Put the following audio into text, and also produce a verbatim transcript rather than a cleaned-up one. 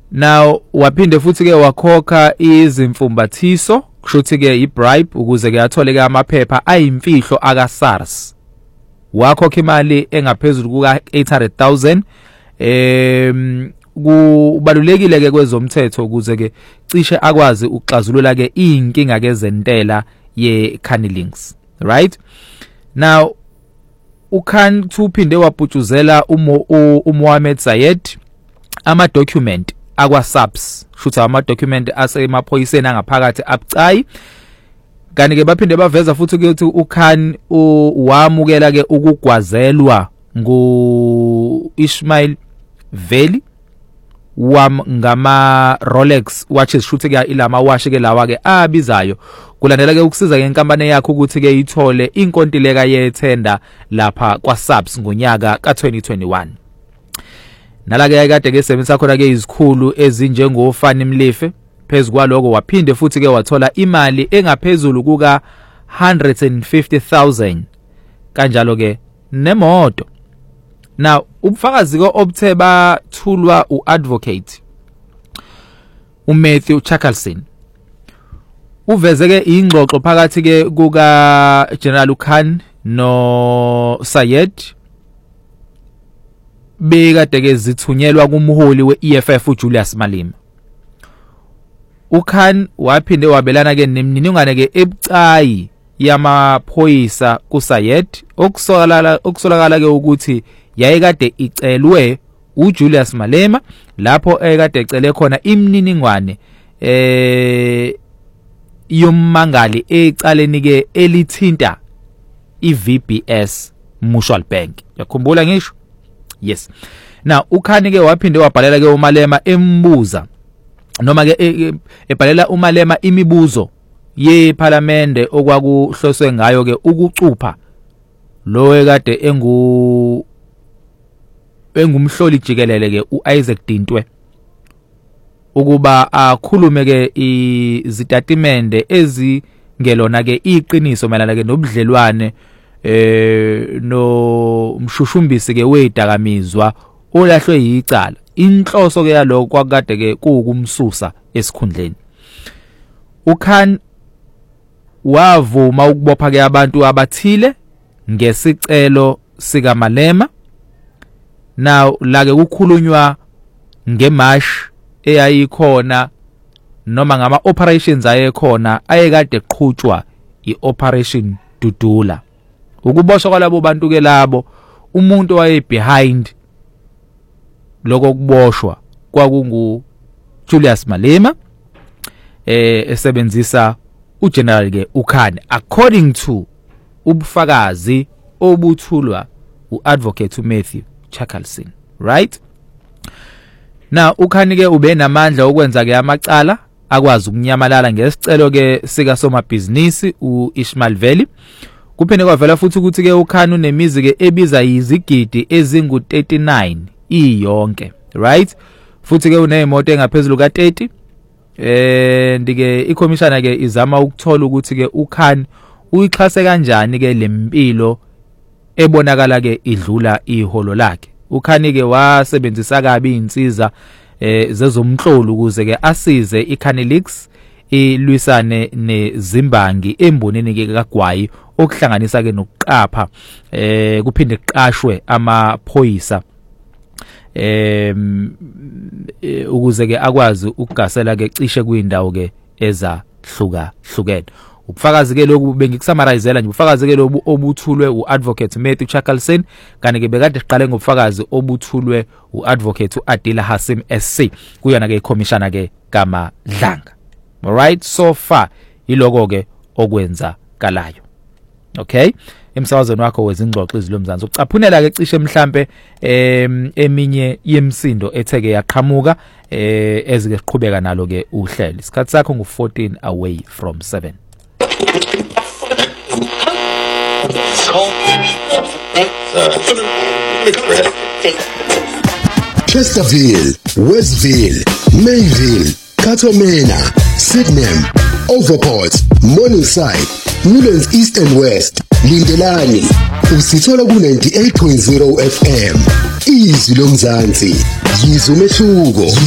Now waphinde futhi ke wakhokha izimfumbathiso kushuthi ke ibribe ukuze ke athole ke amaphepha ayimfihlo aka SARS. Wakhokha imali engaphezulu kuka eight hundred thousand. Em kubalulekile ke kwezomthetho ukuze ke cishe akwazi ukuxazulula ke inkinga ke zentela ye Carney-Links, right? Now uKhan uphinde wabhutshuzela uMohammed Zayed ama document akwa SAPS, shutha ama document asemaphoyiseni angaphakathi abucayi. Kanti ke baphinde baveza futhi ukuthi uKhan wamukela ke ukugwazelwa ngu Ismail Veli wam ngama Rolex watches shuthe ke ilama washi ke lawa ke abizayo kulandela ke ukusiza ke inkampani yakhe ukuthi ke ithole inkontileka yethenda lapha kwa SAPS ngonyaka ka twenty twenty-one. Nala ke kade ke sebenzisa khona ke izikhulu ezinjengo Fani Mlife. Phezulu kwaloko waphinde futhi ke wathola imali engaphezulu kuka one hundred fifty thousand kanjalo ke nemoto. Now ubufakazi ke obuthe bathulwa uadvocate uMatthew Chackalson uveze ke ingxoxo phakathi ke kuka General Khan no Zayed bekade ke zithunyelwa kumholi we-E F F uJulius Malema. uKhan waphinde wabelana ke nemininingwane ke ebucayi yamaphoyisa kuZayed okusolakala okusolakala ke ukuthi yayikade icelwe uJulius Malema lapho ekade ecele khona imininingwane eh yommangali ecaleni ke elithinta iV B S Mutual Bank. Yakhumbula ngisho? Yes. Now uKhan ke waphinde wabhalela ke uMalema embuza noma ke ebhalela uMalema imibuzo yeParliament okwakuhloswe ngayo ke ukucupha lo ekade engu engumhloli jikelele ke uIsaac Dintwe ukuba akhulume ke izitatimende ezingelona ke iqiniso malana ke nobudlelwane eh no mshushumbisi ke wedakamizwa olahlwe yicala. Inhloso ke yaloko kwakade ke kuukumsusa esikhundleni. uKhan wavuma ukubopha ke abantu abathile ngesicelo sika Malema. Now la ke kukhulunywa ngemash eyayikhona noma ngama operations ayekhona ayekade eqhutshwa iOperation Dudula. Ukuboshwa kwalabo bantu ke labo umuntu waye behind lokho kuboshwa kwakungu Julius Malema eh esebenzisa uGeneral ke uKhan according to ubufakazi obuthulwa uadvocate uMatthew Chackalson, right? Now uKhan ke ube namandla okwenza ke amacala akwazi ukunyamalala ngesicelo ke sika somabhizinisi uIsmail Veli. Kuphinde kwavela futhi ukuthi ke uKhan unemizi ke ebiza izigidi ezingu thirty-nine iyonke, right? Futhi ke unemoto engaphezulu ka thirty. Eh ndike iCommissioner ke izama ukuthola ukuthi ke uKhan uyixhase kanjani ke lempilo ebonakala ke idlula iholo lakhe. uKhan ke wasebenzisa kabi insiza eh zezomhlolo ukuze ke asize iCarney-Links ilwisane nezimbangi emboneni ke kaGwayi okuhlanganisa ke nokuqapha eh kuphinde kuqashwe amaphoyisa em ukuze ke akwazi ukugasela ke cishe kwindawo ke eza hluka hlukene. Ubufakazi ke lokhu bengikusumarizela nje ubufakazi ke lobu obuthulwe uadvocate Matthew Chackalson kanti ke bekade siqale ngobufakazi obuthulwe uadvocate uAdila Hasim S C kuyona ke iCommissioner ke kama Dlanga. All right, so far iloko ke okwenza kalayo. Okay, emsakazweni wakho wezingxoxo izilomzansi ucaphunela ke cishe mhlambe em eminye yemsindo etheke yaqhamuka eh ezike siqhubeka nalo ke uhlelo. Isikhathi sakho ngu fourteen away from seven. Chesterfield, Westville, Mayville, Katomena, Sydenham, Overport, Morningside, Newlands East and West, Lindelani, usithola ku ninety-eight point zero F M. Izwi lomzansi, yizwe umehluko.